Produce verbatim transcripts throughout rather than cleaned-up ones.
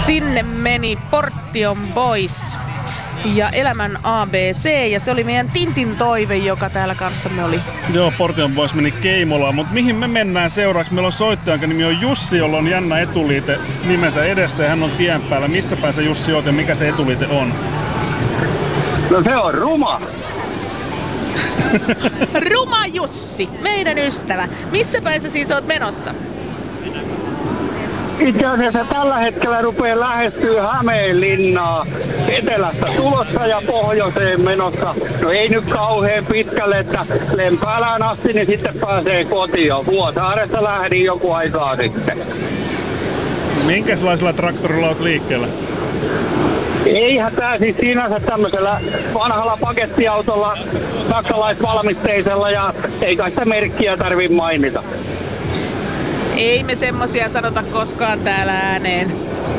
Sinne meni Portion Boys ja Elämän A B C, ja se oli meidän Tintin toive, joka täällä kanssamme oli. Joo, Portion Boys meni Keimolaan, mutta mihin me mennään seuraavaksi? Meillä on soittaja, jonka nimi on Jussi, jolla on jännä etuliite nimensä edessä, ja hän on tien päällä. Missä päin sä, Jussi, oot ja mikä se etuliite on? No se on Ruma. Ruma Jussi, meidän ystävä. Missä päin sä siis oot menossa? Itse asiassa tällä hetkellä rupeaa lähestyä Hämeenlinnaa, etelästä tulossa ja pohjoiseen menossa. No ei nyt kauhean pitkälle, että Lempäälään asti, niin sitten pääsee kotiin. Vuosaaresta lähdin joku aikaa sitten. Minkälaisella traktorilla oot liikkeellä? Eihän tää siis sinänsä tämmöisellä vanhalla pakettiautolla, saksalaisvalmisteisella, ja ei kai sitä merkkiä tarvii mainita. Ei me semmosia sanota koskaan täällä ääneen.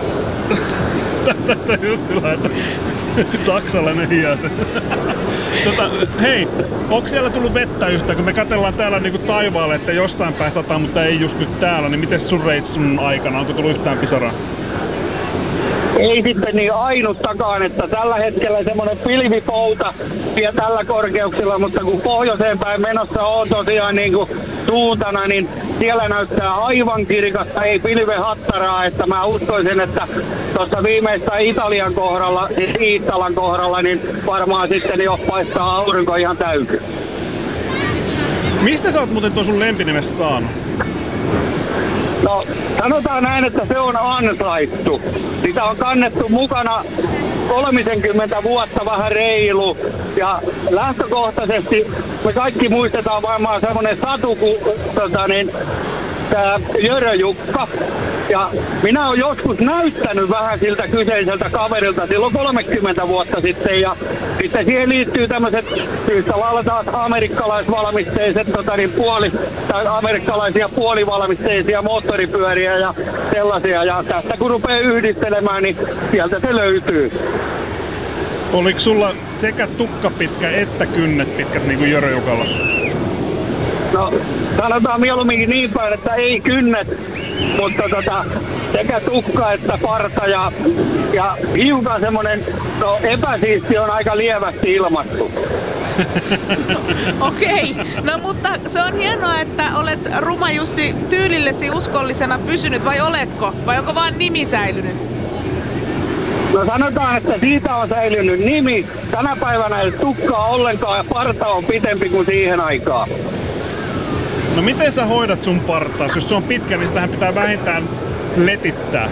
Tätä just sillä, että saksalainen hiasen. Tota, hei, onko siellä tullut vettä yhtään? Kun me katsellaan täällä niinku taivaalle, että jossain päin sataa, mutta ei just nyt täällä, niin miten sun reissun aikana? Onko tullut yhtään pisaraa? Ei sitten niin ainuttakaan, että tällä hetkellä semmoinen pilvipouta vielä tällä korkeuksilla, mutta kun pohjoiseen päin menossa on tosiaan niin kuin suuntana, niin siellä näyttää aivan kirkasta, ei pilvehattaraa, että mä uskoisin, että tuossa viimeistään Italian kohdalla, siis Iittalan kohdalla, niin varmaan sitten jo paistaa aurinko ihan täysin. Mistä sä oot muuten tuon sun lempinimessä saanut? No, sanotaan näin, että se on ansaittu. Sitä on kannettu mukana kolmekymmentä vuotta vähän reilu. Ja lähtökohtaisesti me kaikki muistetaan varmaan semmonen satu kuin tota niin, tää Jörö Jukka. Ja minä olen joskus näyttänyt vähän siltä kyseiseltä kaverilta silloin kolmekymmentä vuotta sitten. Ja sitten siihen liittyy tämmöiset syystä lailla taas amerikkalaisvalmisteiset tota niin, puoli, tai amerikkalaisia puolivalmisteisia moottoripyöriä ja sellaisia. Ja tästä kun rupeaa yhdistelemään, niin sieltä se löytyy. Oliko sulla sekä tukka pitkä että kynnet pitkät niin kuin Jörö Jukalla? No, sanotaan mieluummin niin päin, että ei kynnet, mutta tota, sekä tukka että parta ja, ja hiukan semmonen, no epäsiisti on aika lievästi ilmattu. Okei, no mutta se on hienoa, että olet Ruma Jussi tyylillesi uskollisena pysynyt, vai oletko? Vai onko vaan nimi säilynyt? No sanotaan, että siitä on säilynyt nimi. Tänä päivänä ei tukkaa ollenkaan ja parta on pitempi kuin siihen aikaan. No miten sä hoidat sun partaas? Jos se on pitkä, niin sitähän pitää vähintään letittää.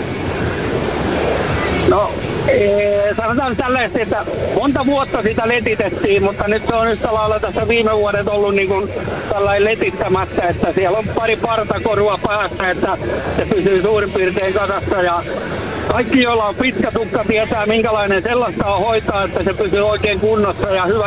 No, ee, sanotaan tällaisesti, että monta vuotta sitä letitettiin, mutta nyt se on yhtä lailla tässä viime vuodet ollut niin kuin tällainen letittämättä, että siellä on pari partakorua päässä, että se pysyy suurin piirtein kasassa. Ja kaikki, joilla on pitkä tukka, tietää minkälainen sellaista on hoitaa, että se pysyy oikein kunnossa ja hyvä.